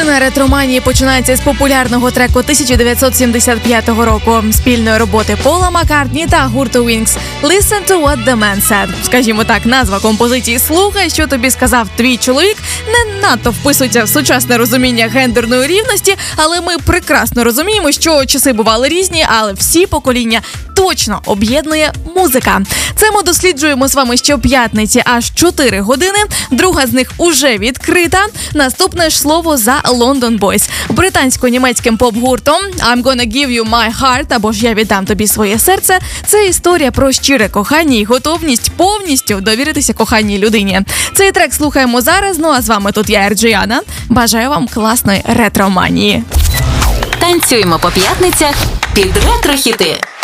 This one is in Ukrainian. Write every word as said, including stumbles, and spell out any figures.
Година ретроманії починається з популярного треку тисяча дев'ятсот сімдесят п'ятого року, спільної роботи Пола Маккартні та гурту Wings «Listen to what the man said». Скажімо так, назва композиції «Слухай, що тобі сказав твій чоловік» не надто вписується в сучасне розуміння гендерної рівності, але ми прекрасно розуміємо, що часи бували різні, але всі покоління точно об'єднує музика. Це ми досліджуємо з вами щоп'ятниці аж чотири години. Друга з них уже відкрита. Наступне ж слово за London Boys. Британсько-німецьким поп-гуртом «I'm gonna give you my heart» або ж «Я віддам тобі своє серце» – це історія про щире кохання і готовність повністю довіритися коханій людині. Цей трек слухаємо зараз, ну а з вами тут я, Ерджіана. Бажаю вам класної ретроманії. Танцюємо по п'ятницях під ретро-хіти.